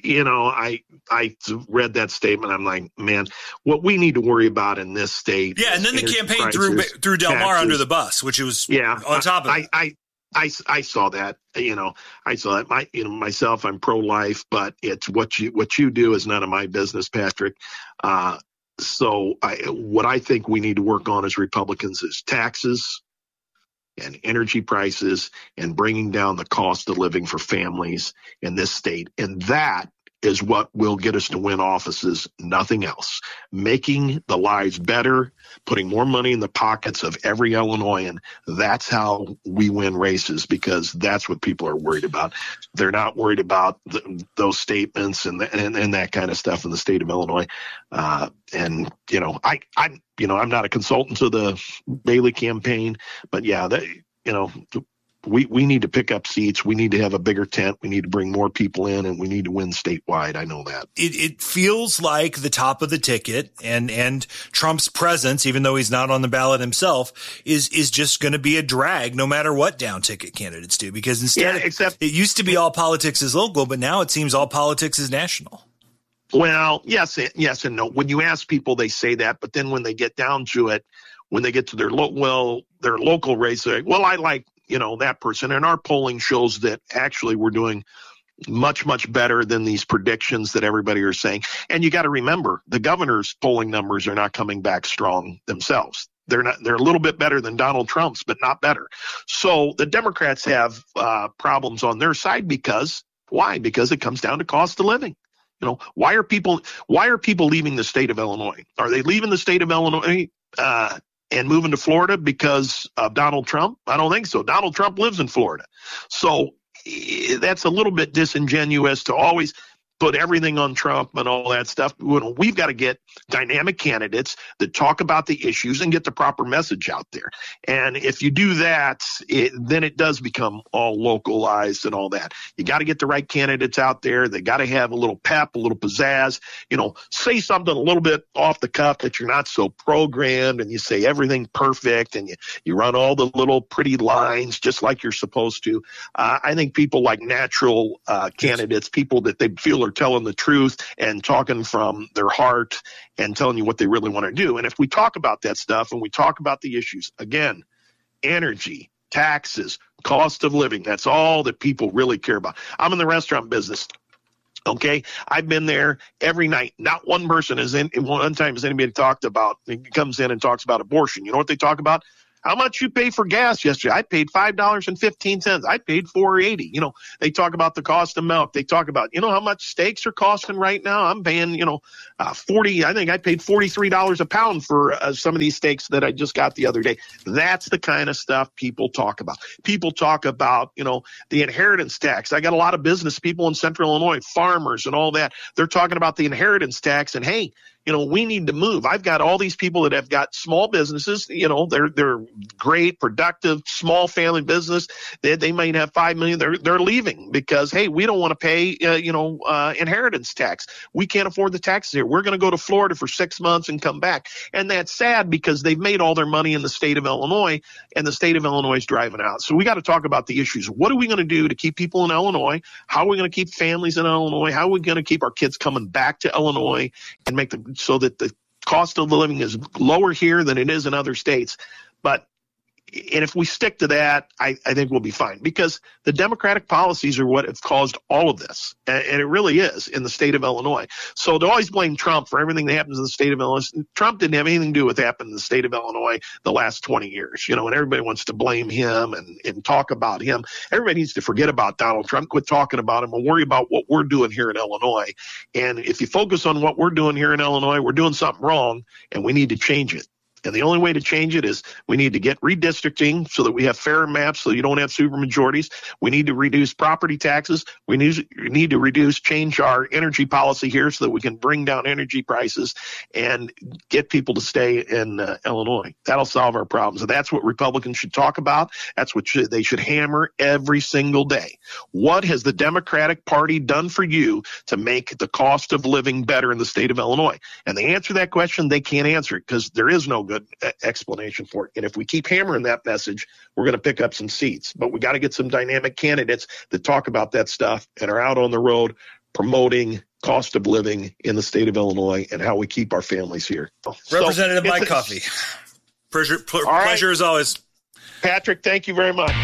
read that statement. I'm like, man, what we need to worry about in this state. Yeah, and then the campaign threw Del Mar under the bus, which was on top of it. I saw that. I saw that. Myself, I'm pro-life, but it's what you do is none of my business, Patrick. So what I think we need to work on as Republicans is taxes and energy prices and bringing down the cost of living for families in this state. And that is what will get us to win offices, nothing else. Making the lives better, putting more money in the pockets of every Illinoisan. That's how we win races, because that's what people are worried about. They're not worried about those statements and that kind of stuff in the state of Illinois. I'm not a consultant to the Bailey campaign, but yeah, we need to pick up seats. We need to have a bigger tent. We need to bring more people in, and we need to win statewide. I know that. It feels like the top of the ticket, and Trump's presence, even though he's not on the ballot himself, is just going to be a drag no matter what down ticket candidates do, because instead it used to be all politics is local, but now it seems all politics is national. Well, yes and no. When you ask people, they say that, but then when they get down to it, when they get to their local race, they say, well, I like that person. And our polling shows that actually we're doing much, much better than these predictions that everybody are saying. And you got to remember, the governor's polling numbers are not coming back strong themselves. They're a little bit better than Donald Trump's, but not better. So the Democrats have problems on their side why? Because it comes down to cost of living. Why are people leaving the state of Illinois? Are they leaving the state of Illinois and moving to Florida because of Donald Trump? I don't think so. Donald Trump lives in Florida. So that's a little bit disingenuous to always put everything on Trump and all that stuff. We've got to get dynamic candidates that talk about the issues and get the proper message out there. And if you do that, then it does become all localized and all that. You got to get the right candidates out there. They got to have a little pep, a little pizzazz, say something a little bit off the cuff that you're not so programmed, and you say everything perfect, and you run all the little pretty lines just like you're supposed to. I think people like natural candidates, people that they feel are telling the truth and talking from their heart and telling you what they really want to do. And if we talk about that stuff and we talk about the issues, again, energy, taxes, cost of living. That's all that people really care about. I'm in the restaurant business. Okay, I've been there every night. Not one person one time has anybody talked about, comes in and talks about abortion. You know what they talk about? How much you pay for gas yesterday? I paid $5.15. I paid $4.80. You know, they talk about the cost of milk. They talk about, you know, how much steaks are costing right now. I'm paying, you know, I think I paid $43 a pound for some of these steaks that I just got the other day. That's the kind of stuff people talk about. People talk about, you know, the inheritance tax. I got a lot of business people in Central Illinois, farmers and all that. They're talking about the inheritance tax and, hey, you know, we need to move. I've got all these people that have got small businesses. You know, they're great, productive, small family business. They might have $5 million. They're leaving because, hey, we don't want to pay, inheritance tax. We can't afford the taxes here. We're going to go to Florida for 6 months and come back. And that's sad because they've made all their money in the state of Illinois, and the state of Illinois is driving out. So we got to talk about the issues. What are we going to do to keep people in Illinois? How are we going to keep families in Illinois? How are we going to keep our kids coming back to Illinois and make them so that the cost of living is lower here than it is in other states? And if we stick to that, I think we'll be fine, because the Democratic policies are what have caused all of this. And it really is in the state of Illinois. So to always blame Trump for everything that happens in the state of Illinois, Trump didn't have anything to do with what happened in the state of Illinois the last 20 years, you know, and everybody wants to blame him and talk about him. Everybody needs to forget about Donald Trump, quit talking about him, and worry about what we're doing here in Illinois. And if you focus on what we're doing here in Illinois, we're doing something wrong, and we need to change it. And the only way to change it is we need to get redistricting so that we have fair maps so you don't have supermajorities. We need to reduce property taxes. We need to change our energy policy here so that we can bring down energy prices and get people to stay in Illinois. That'll solve our problems. And that's what Republicans should talk about. That's what they should hammer every single day. What has the Democratic Party done for you to make the cost of living better in the state of Illinois? And the answer to that question, they can't answer it because there is no good explanation for it. And if we keep hammering that message, we're going to pick up some seats. But we got to get some dynamic candidates that talk about that stuff and are out on the road promoting cost of living in the state of Illinois and how we keep our families here. Representative Mike Coffey. Pleasure as always. Patrick, thank you very much.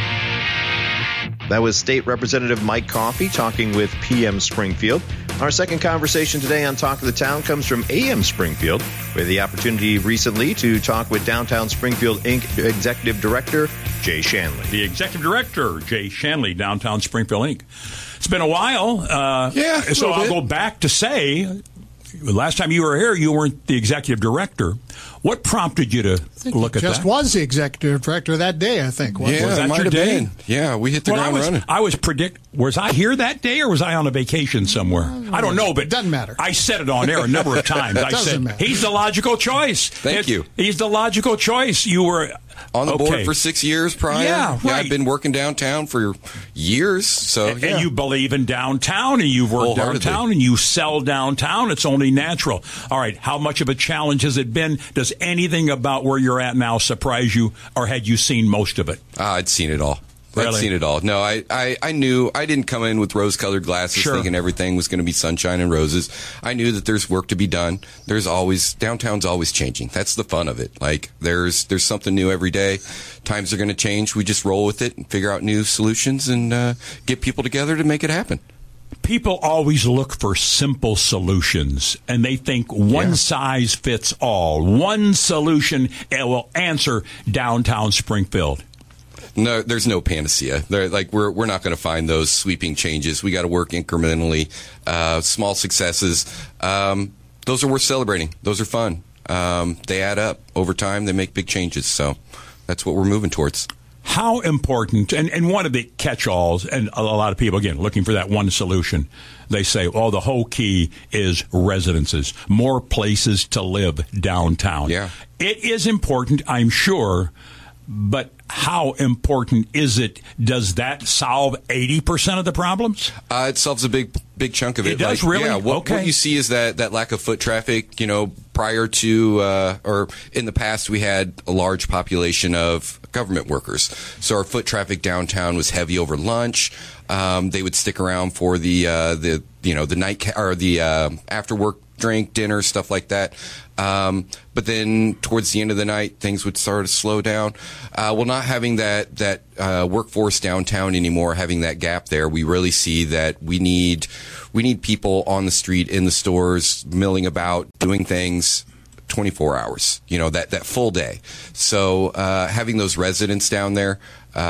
That was State Representative Mike Coffey talking with PM Springfield. Our second conversation today on Talk of the Town comes from AM Springfield. We had the opportunity recently to talk with Downtown Springfield Inc. Executive Director Jay Shanley. The Executive Director, Jay Shanley, Downtown Springfield Inc. It's been a while. So I'll go back to say, last time you were here, you weren't the Executive Director. What prompted you to look at that? Just was the Executive Director that day, I think. Was that your day? Been. Yeah, we hit the ground running. Was I here that day or was I on a vacation somewhere? I don't know, but it doesn't matter. I said it on air a number of times. I said, matter. He's the logical choice. Thank you. He's the logical choice. You were on the board for 6 years prior. Yeah, right. I've been working downtown for years. So, and you believe in downtown, and you've worked downtown, and you sell downtown. It's only natural. All right, how much of a challenge has it been? Does anything about where you're at now surprise you, or had you seen most of it? I'd seen it all. Really? I'd seen it all. No, I knew. I didn't come in with rose-colored glasses thinking everything was going to be sunshine and roses. I knew that there's work to be done. Downtown's always changing. That's the fun of it. Like, there's something new every day. Times are going to change. We just roll with it and figure out new solutions and get people together to make it happen. People always look for simple solutions, and they think one size fits all. One solution will answer downtown Springfield. No, there's no panacea. We're not going to find those sweeping changes. We got to work incrementally. Small successes, those are worth celebrating. Those are fun. They add up over time. They make big changes. So that's what we're moving towards. How important, and one of the catch-alls, and a lot of people, again, looking for that one solution, they say, the whole key is residences, more places to live downtown. Yeah. It is important, I'm sure, but how important is it? Does that solve 80% of the problems? It solves a big chunk of it. It does, really? Yeah, what you see is that lack of foot traffic. Prior to or in the past, we had a large population of government workers, so our foot traffic downtown was heavy over lunch. They would stick around for the night or the after work drink, dinner, stuff like that. But then towards the end of the night, things would start to slow down. Not having that workforce downtown anymore, having that gap there, we really see that we need people on the street, in the stores, milling about, doing things 24 hours, that full day. So having those residents down there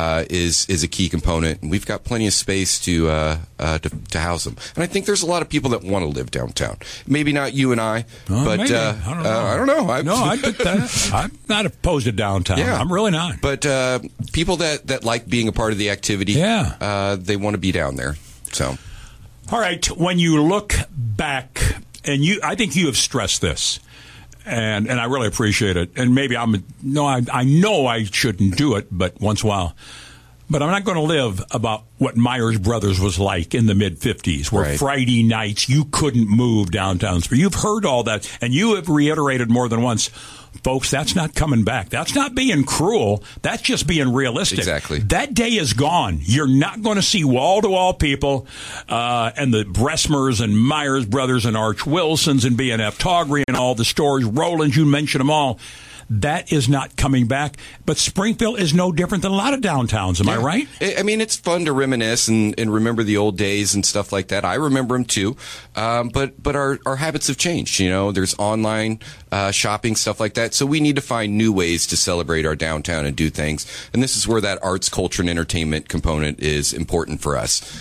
is a key component, and we've got plenty of space to house them. And I think there's a lot of people that want to live downtown. Maybe not you and I, but maybe. I don't know. I think that I'm not opposed to downtown. Yeah. I'm really not. But people that like being a part of the activity, they want to be down there. So, all right. When you look back, and I think you have stressed this. And I really appreciate it. And maybe I know I shouldn't do it, but once in a while. But I'm not going to live about what Myers Brothers was like in the mid-'50s, where Friday nights you couldn't move downtown. You've heard all that, and you have reiterated more than once, folks, that's not coming back. That's not being cruel. That's just being realistic. Exactly. That day is gone. You're not going to see wall-to-wall people and the Bressmers and Myers Brothers and Arch Wilsons and B&F Toggery and all the stores, Rollins, you mentioned them all. That is not coming back. But Springfield is no different than a lot of downtowns. Am I right? I mean, it's fun to reminisce and remember the old days and stuff like that. I remember them too. But our habits have changed. There's online shopping, stuff like that. So we need to find new ways to celebrate our downtown and do things. And this is where that arts, culture, and entertainment component is important for us.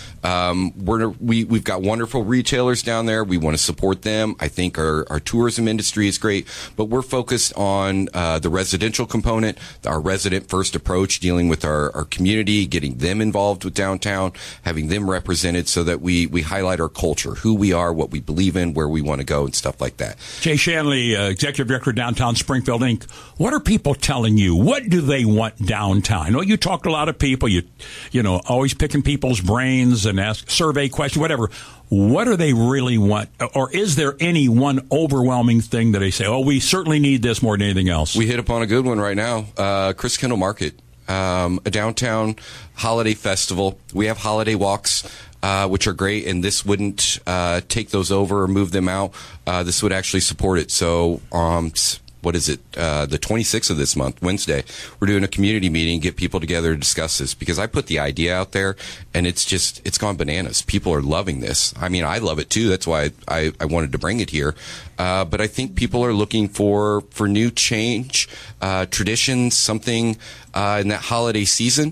We've got wonderful retailers down there. We want to support them. I think our tourism industry is great, but we're focused on the residential component, our resident first approach, dealing with our community, getting them involved with downtown, having them represented so that we highlight our culture, who we are, what we believe in, where we want to go, and stuff like that. Jay Shanley, Executive Director of Downtown Springfield, Inc. What are people telling you? What do they want downtown? I know you talk to a lot of people, you always picking people's brains and ask survey questions, whatever. What do they really want? Or is there any one overwhelming thing that they say, we certainly need this more than anything else? We hit upon a good one right now. Chris Kendall Market, a downtown holiday festival. We have holiday walks, which are great, and this wouldn't take those over or move them out. This would actually support it. So, what is it, the 26th of this month, Wednesday, we're doing a community meeting, get people together to discuss this, because I put the idea out there, and it's gone bananas. People are loving this. I mean, I love it too. That's why I wanted to bring it here. But I think people are looking for new change, traditions, something in that holiday season.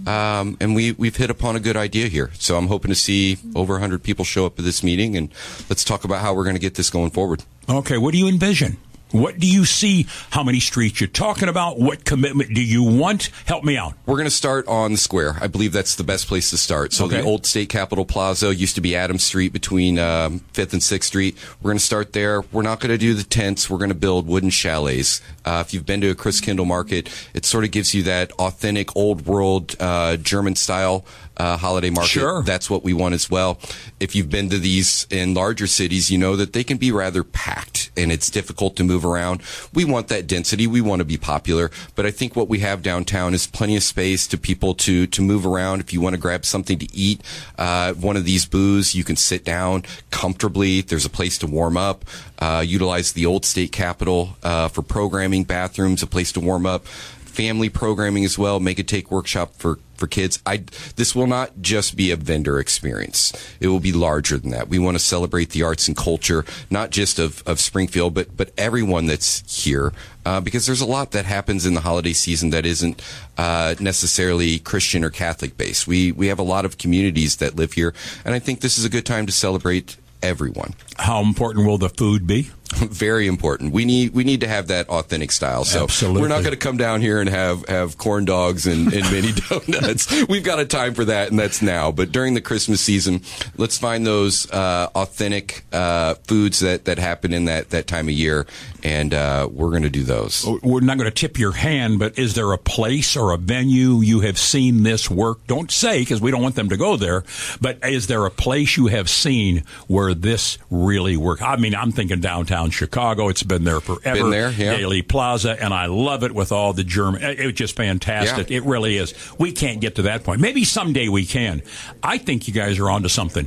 And we've hit upon a good idea here. So I'm hoping to see over 100 people show up at this meeting, and let's talk about how we're going to get this going forward. Okay, what do you envision? What do you see? How many streets you're talking about? What commitment do you want? Help me out. We're going to start on the square. I believe that's the best place to start. So the old State Capitol Plaza used to be Adams Street between 5th and 6th Street. We're going to start there. We're not going to do the tents. We're going to build wooden chalets. If you've been to a Chris Kendall Market, it sort of gives you that authentic old world German style holiday market. Sure. That's what we want as well. If you've been to these in larger cities, you know that they can be rather packed and it's difficult to move around. We want that density. We want to be popular. But I think what we have downtown is plenty of space to people to move around. If you want to grab something to eat, one of these booths, you can sit down comfortably. There's a place to warm up. Utilize the old State Capitol for programming, bathrooms, a place to warm up. Family programming as well. Make a take workshop for kids. This will not just be a vendor experience. It will be larger than that. We want to celebrate the arts and culture, not just of Springfield, but everyone that's here, because there's a lot that happens in the holiday season that isn't necessarily Christian or Catholic based. We have a lot of communities that live here, and I think this is a good time to celebrate everyone. How important will the food be? Very important. We need to have that authentic style. So Absolutely. We're not going to come down here and have corn dogs and mini donuts. We've got a time for that, and that's now. But during the Christmas season, let's find those authentic foods that happen in that time of year, and we're going to do those. We're not going to tip your hand, but is there a place or a venue you have seen this work? Don't say, because we don't want them to go there, but is there a place you have seen where this really works? I mean, I'm thinking downtown Chicago. It's been there forever. Been there, yeah. Daily Plaza, and I love it with all the German. It's just fantastic. Yeah. It really is. We can't get to that point. Maybe someday we can. I think you guys are onto something.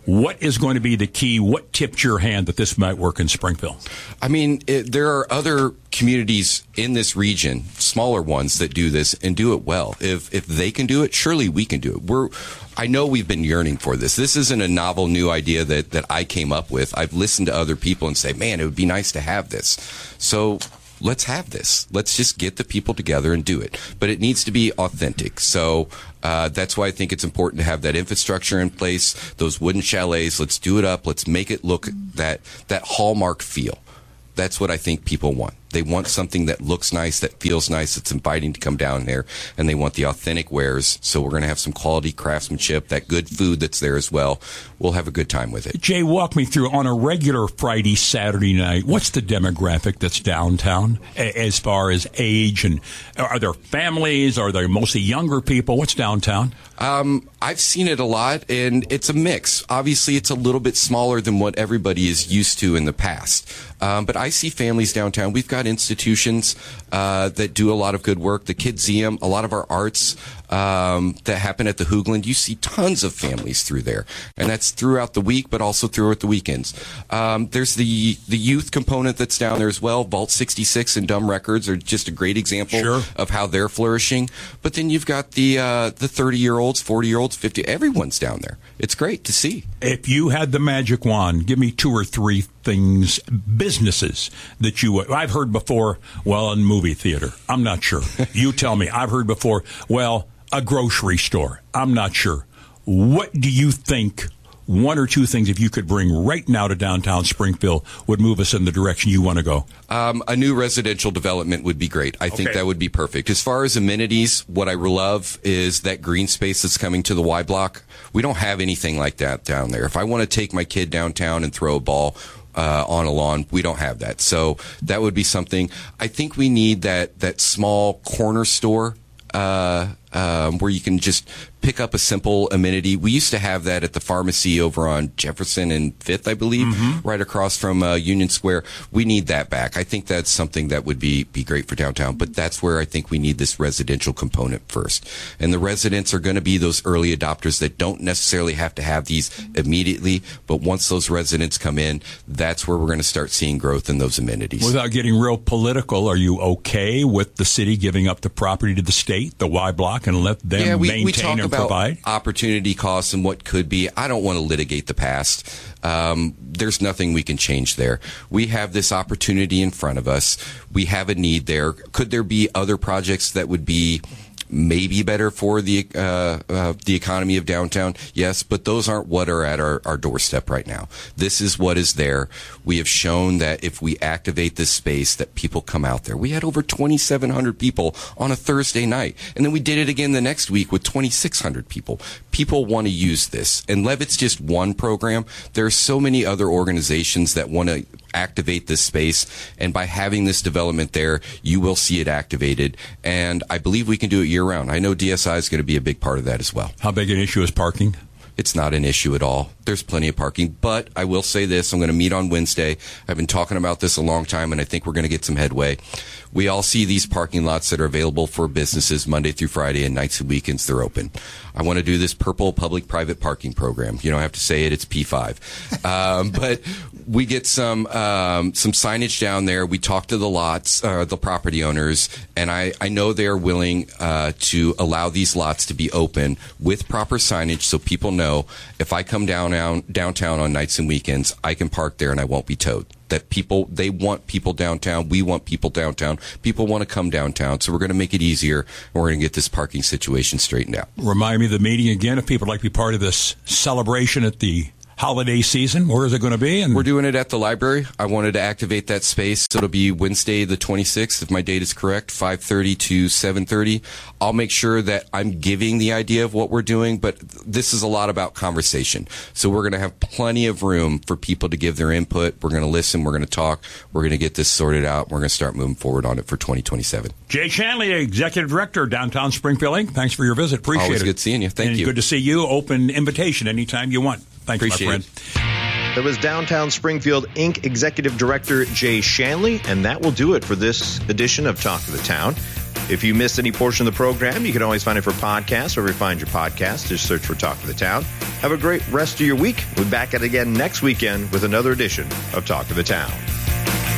What is going to be the key? What tipped your hand that this might work in Springfield? I mean, there are other communities in this region, smaller ones, that do this and do it well. If they can do it, surely we can do it. I know we've been yearning for this. This isn't a novel new idea that I came up with. I've listened to other people and say, man, it would be nice to have this. So let's have this. Let's just get the people together and do it. But it needs to be authentic. So that's why I think it's important to have that infrastructure in place, those wooden chalets. Let's do it up. Let's make it look that hallmark feel. That's what I think people want. They want something that looks nice, that feels nice, that's inviting to come down there, and they want the authentic wares. So we're going to have some quality craftsmanship, that good food that's there as well. We'll have a good time with it. Jay, walk me through, on a regular Friday, Saturday night, what's the demographic that's downtown as far as age? And are there families? Are there mostly younger people? What's downtown? I've seen it a lot, and it's a mix. Obviously, it's a little bit smaller than what everybody is used to in the past. But I see families downtown. We've got institutions that do a lot of good work. The Kidseum, a lot of our arts that happen at the Hoogland. You see tons of families through there, and that's throughout the week, but also throughout the weekends. There's the youth component that's down there as well. Vault 66 and Dumb Records are just a great example of how they're flourishing. But then you've got the 30-year-olds, 40-year-olds, 50. Everyone's down there. It's great to see. If you had the magic wand, give me 2 or 3 things, businesses that you would. I've heard before, well, a movie theater. I'm not sure. You tell me. I've heard before, well, a grocery store. I'm not sure. What do you think 1 or 2 things, if you could bring right now to downtown Springfield, would move us in the direction you want to go? A new residential development would be great. I think that would be perfect. As far as amenities, what I love is that green space that's coming to the Y Block. We don't have anything like that down there. If I want to take my kid downtown and throw a ball on a lawn, we don't have that. So that would be something. I think we need that small corner store where you can just pick up a simple amenity. We used to have that at the pharmacy over on Jefferson and 5th, I believe, right across from Union Square. We need that back. I think that's something that would be great for downtown, but that's where I think we need this residential component first. And the residents are going to be those early adopters that don't necessarily have to have these immediately, but once those residents come in, that's where we're going to start seeing growth in those amenities. Without getting real political, are you okay with the city giving up the property to the state, the Y Block, and let them maintain and provide? Opportunity costs and what could be. I don't want to litigate the past. There's nothing we can change there. We have this opportunity in front of us. We have a need there. Could there be other projects that would be maybe better for the economy of downtown? Yes, but those aren't what are at our doorstep right now. This is what is there. We have shown that if we activate this space, that people come out there. We had over 2,700 people on a Thursday night, and then we did it again the next week with 2,600 people. People want to use this, and Levitt's just one program. There are so many other organizations that want to activate this space, and by having this development there, you will see it activated, and I believe we can do it year-round. I know DSI is going to be a big part of that as well. How big an issue is parking? It's not an issue at all. There's plenty of parking, but I will say this. I'm going to meet on Wednesday. I've been talking about this a long time, and I think we're going to get some headway. We all see these parking lots that are available for businesses Monday through Friday, and nights and weekends they're open. I want to do this purple public-private parking program. You don't have to say it. It's P5. But we get some signage down there. We talk to the lots, the property owners, and I know they are willing to allow these lots to be open with proper signage so people know if I come downtown on nights and weekends, I can park there and I won't be towed. That they want people downtown. We want people downtown. People want to come downtown. So we're going to make it easier, and we're going to get this parking situation straightened out. Remind me of the meeting again if people would like to be part of this celebration at the holiday season. Where is it going to be? We're doing it at the library. I wanted to activate that space. So it'll be Wednesday the 26th, if my date is correct, 5:30 to 7:30. I'll make sure that I'm giving the idea of what we're doing, but this is a lot about conversation. So we're going to have plenty of room for people to give their input. We're going to listen. We're going to talk. We're going to get this sorted out. We're going to start moving forward on it for 2027. Jay Shanley, Executive Director, Downtown Springfield Inc. Thanks for your visit. Appreciate it. Always good seeing you. Thank you. Good to see you. Open invitation anytime you want. Thanks, Appreciate my friend. That was Downtown Springfield Inc. Executive Director Jay Shanley, and that will do it for this edition of Talk of the Town. If you missed any portion of the program, you can always find it for podcasts wherever you find your podcast. Just search for Talk of the Town. Have a great rest of your week. We'll be back at it again next weekend with another edition of Talk of the Town.